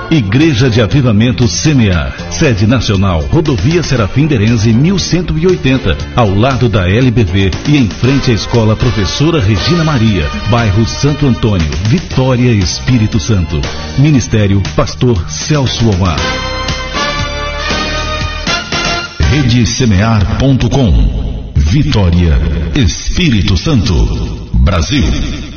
Igreja de Avivamento Semear, sede nacional, Rodovia Serafim Berenze 1180, ao lado da LBV e em frente à Escola Professora Regina Maria, bairro Santo Antônio, Vitória, Espírito Santo. Ministério Pastor Celso Omar. RedeSemear.com. Vitória, Espírito Santo, Brasil.